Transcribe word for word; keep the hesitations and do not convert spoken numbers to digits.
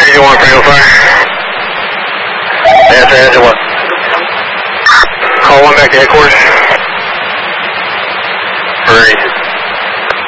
eighty-one for Hillfire. That's Angela. Call one back to headquarters.